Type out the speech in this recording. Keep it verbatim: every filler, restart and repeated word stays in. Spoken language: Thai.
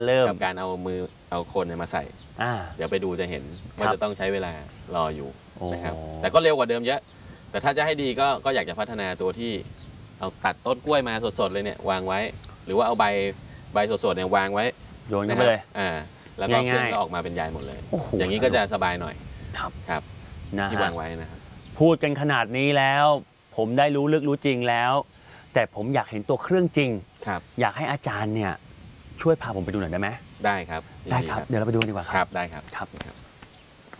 เริ่มกับการเอามือเอาคนมาใส่เดี๋ยวไปดูจะเห็นว่าจะต้องใช้เวลารออยู่นะครับแต่ก็เร็วกว่าเดิมเยอะแต่ถ้าจะให้ดีก็ก็อยากจะพัฒนาตัวที่เอาตัดต้นกล้วยมาสดๆเลยเนี่ยวางไว้หรือว่าเอาใบใบสดๆเนี่ยวางไว้โยนไปเลยอ่าแล้วก็เครื่องก็ออกมาเป็นใยหมดเลยอย่างนี้ก็จะสบายหน่อยครับครับที่วางไว้นะครับพูดกันขนาดนี้แล้วผมได้รู้ลึกรู้จริงแล้วแต่ผมอยากเห็นตัวเครื่องจริงครับอยากให้อาจารย์เนี่ยช่วยพาผมไปดูหน่อยได้ไหมได้ครับได้ครับเดี๋ยวเราไปดูดีกว่าครับได้ครับครับ